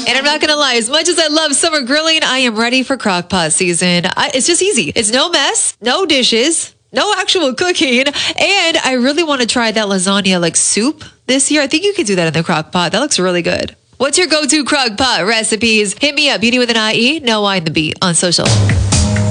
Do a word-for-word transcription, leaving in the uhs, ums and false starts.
And I'm not going to lie, as much as I love summer grilling, I am ready for crock pot season. I, it's just easy. It's no mess, no dishes, no actual cooking. And I really want to try that lasagna like soup this year. I think you could do that in the crock pot. That looks really good. What's your go-to crock pot recipes? Hit me up, Beauty with an I E, no I in the B on social.